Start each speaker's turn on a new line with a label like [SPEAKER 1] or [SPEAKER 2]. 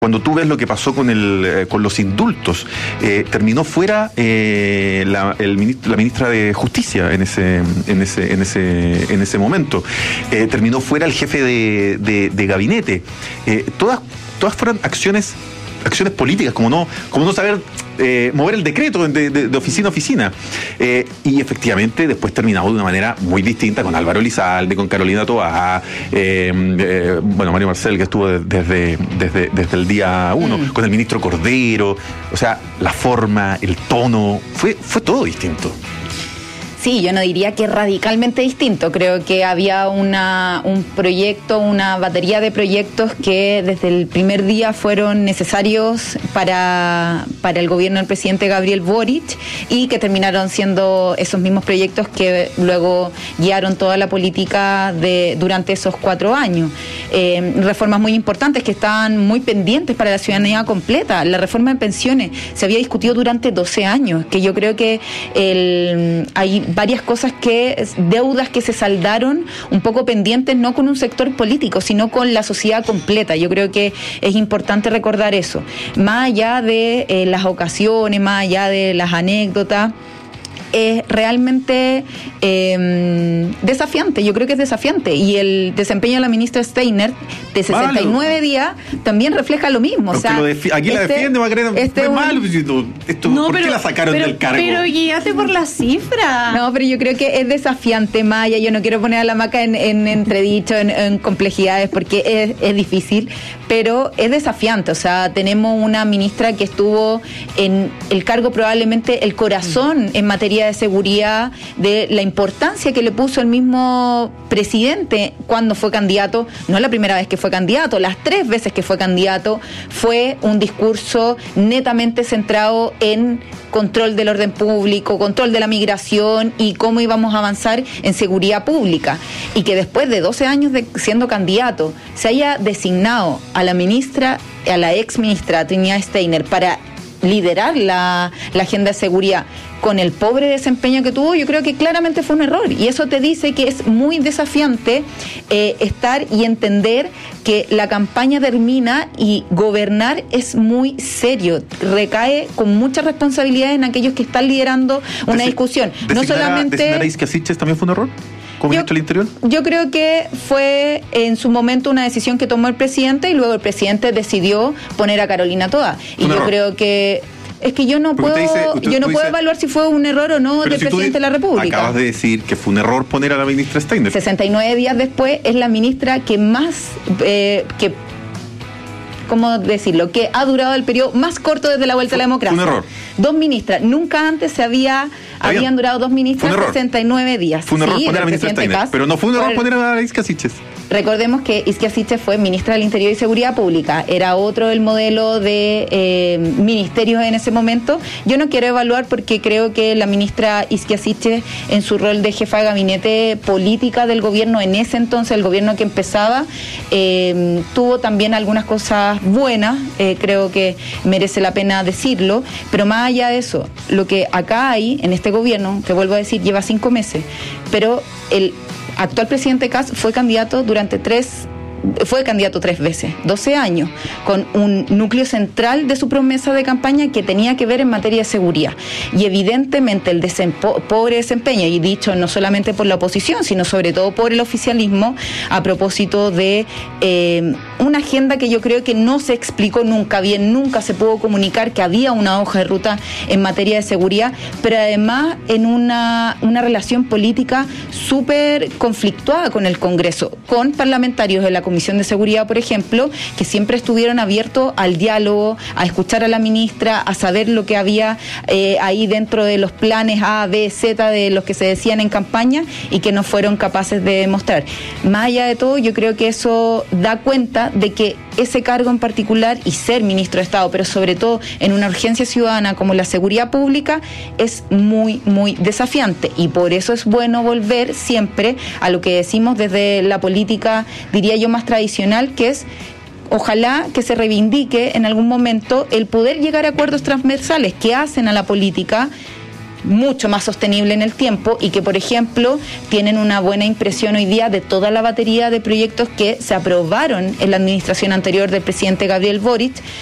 [SPEAKER 1] Cuando tú ves lo que pasó con los indultos, terminó fuera la ministra de Justicia en ese momento. Terminó fuera el jefe de gabinete. Todas fueron acciones políticas, como no saber mover el decreto de oficina a oficina. Y efectivamente después terminamos de una manera muy distinta con Álvaro Elizalde, con Carolina Toá, Mario Marcel, que estuvo desde el día 1, con el ministro Cordero. O sea, la forma, el tono, fue todo distinto.
[SPEAKER 2] Sí, yo no diría que radicalmente distinto. Creo que había un proyecto, una batería de proyectos que desde el primer día fueron necesarios para el gobierno del presidente Gabriel Boric y que terminaron siendo esos mismos proyectos que luego guiaron toda la política durante esos 4 años. Reformas muy importantes que estaban muy pendientes para la ciudadanía completa. La reforma de pensiones se había discutido durante 12 años, que yo creo que hay varias cosas deudas que se saldaron un poco pendientes, no con un sector político, sino con la sociedad completa. Yo creo que es importante recordar eso. Más allá de las ocasiones, más allá de las anécdotas, es realmente desafiante. Yo creo que es desafiante. Y el desempeño de la ministra Steiner de 69 días también refleja lo mismo. O sea,
[SPEAKER 1] aquí la defiende, Macarena. Fue malo. ¿Por qué la sacaron del cargo?
[SPEAKER 3] Pero guíate por la cifra.
[SPEAKER 2] No, pero yo creo que es desafiante, Maya. Yo no quiero poner a la Maca en entredicho, en complejidades, porque es difícil, pero es desafiante. O sea, tenemos una ministra que estuvo en el cargo, probablemente el corazón en materia de seguridad, de la importancia que le puso el mismo presidente cuando fue candidato. No es la primera vez que fue candidato, las 3 veces que fue candidato fue un discurso netamente centrado en control del orden público, control de la migración y cómo íbamos a avanzar en seguridad pública. Y que después de 12 años siendo candidato se haya designado a la ministra, a la ex ministra Trinidad Steiner para liderar la agenda de seguridad con el pobre desempeño que tuvo, yo creo que claramente fue un error. Y eso te dice que es muy desafiante estar y entender que la campaña termina y gobernar es muy serio. Recae con mucha responsabilidad en aquellos que están liderando una discusión. No solamente...
[SPEAKER 1] ¿Designar a Isquia Siches también fue un error? ¿Como ministro del Interior?
[SPEAKER 2] Yo creo que fue en su momento una decisión que tomó el presidente y luego el presidente decidió poner a Carolina Toá. Y yo creo que... Es que yo no puedo evaluar si fue un error o no del presidente de la República.
[SPEAKER 1] Acabas de decir que fue un error poner a la ministra Steiner.
[SPEAKER 2] 69 días después es la ministra que más... ¿cómo decirlo? Que ha durado el periodo más corto desde la vuelta a la democracia.
[SPEAKER 1] Fue un error.
[SPEAKER 2] 2 ministras. Nunca antes habían durado 2 ministras 69 días.
[SPEAKER 1] Fue un error poner a la ministra Steiner. Pero no fue un error poner a Isquia Siches.
[SPEAKER 2] Recordemos que Isquia Siches fue ministra del Interior y Seguridad Pública. Era otro el modelo de ministerios en ese momento. Yo no quiero evaluar porque creo que la ministra Isquia Siches, en su rol de jefa de gabinete política del gobierno, en ese entonces, el gobierno que empezaba, tuvo también algunas cosas buenas. Creo que merece la pena decirlo. Pero más allá de eso, lo que acá hay en este gobierno, que vuelvo a decir, lleva 5 meses, pero el actual presidente Kast fue candidato 3 veces, 12 años, con un núcleo central de su promesa de campaña que tenía que ver en materia de seguridad. Y evidentemente el pobre desempeño, y dicho no solamente por la oposición, sino sobre todo por el oficialismo, a propósito de una agenda que yo creo que no se explicó nunca bien, nunca se pudo comunicar que había una hoja de ruta en materia de seguridad, pero además en una relación política súper conflictuada con el Congreso, con parlamentarios de la Comisión de Seguridad, por ejemplo, que siempre estuvieron abiertos al diálogo, a escuchar a la ministra, a saber lo que había ahí dentro de los planes A, B, Z de los que se decían en campaña y que no fueron capaces de demostrar. Más allá de todo, yo creo que eso da cuenta de que ese cargo en particular y ser ministro de Estado, pero sobre todo en una urgencia ciudadana como la seguridad pública, es muy, muy desafiante. Y por eso es bueno volver siempre a lo que decimos desde la política, diría yo, más tradicional, que es ojalá que se reivindique en algún momento el poder llegar a acuerdos transversales que hacen a la política mucho más sostenible en el tiempo y que, por ejemplo, tienen una buena impresión hoy día de toda la batería de proyectos que se aprobaron en la administración anterior del presidente Gabriel Boric,